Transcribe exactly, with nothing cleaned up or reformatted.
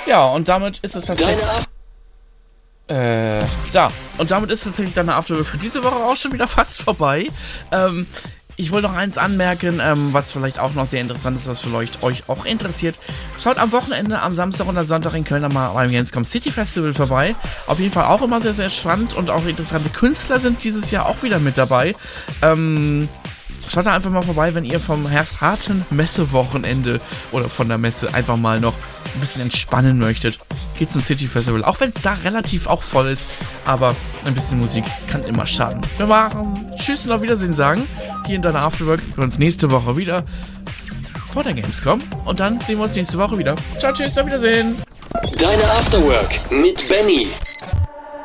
Ja, und damit ist es tatsächlich... Äh, da. Und damit ist tatsächlich deine Afterwork für diese Woche auch schon wieder fast vorbei. Ähm... Ich wollte noch eins anmerken, ähm, was vielleicht auch noch sehr interessant ist, was vielleicht euch auch interessiert. Schaut am Wochenende, am Samstag und am Sonntag in Köln mal beim Gamescom City Festival vorbei. Auf jeden Fall auch immer sehr, sehr spannend und auch interessante Künstler sind dieses Jahr auch wieder mit dabei. Ähm... Schaut da einfach mal vorbei, wenn ihr vom harten Messewochenende oder von der Messe einfach mal noch ein bisschen entspannen möchtet. Geht zum City Festival, auch wenn es da relativ auch voll ist, aber ein bisschen Musik kann immer schaden. Wir machen Tschüss und auf Wiedersehen sagen, hier in deiner Afterwork. Wir uns nächste Woche wieder vor der Gamescom und dann sehen wir uns nächste Woche wieder. Ciao, tschüss, auf Wiedersehen. Deine Afterwork mit Benny.